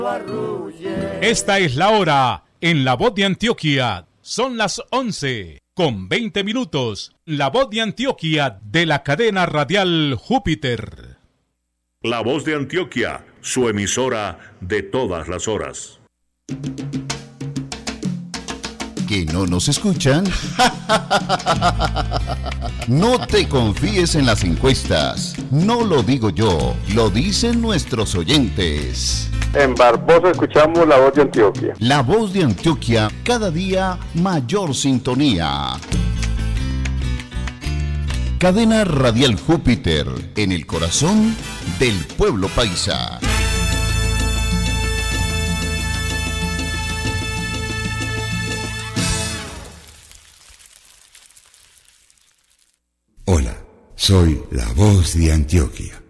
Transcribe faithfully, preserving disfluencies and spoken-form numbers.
Esta es la hora en La Voz de Antioquia. Son las once con veinte minutos. La Voz de Antioquia de la cadena radial Júpiter. La Voz de Antioquia, su emisora de todas las horas. ¿Que no nos escuchan? No te confíes en las encuestas. No lo digo yo, lo dicen nuestros oyentes. En Barbosa escuchamos La Voz de Antioquia. La Voz de Antioquia, cada día mayor sintonía. Cadena Radial Júpiter, en el corazón del pueblo paisa. Hola, soy La Voz de Antioquia.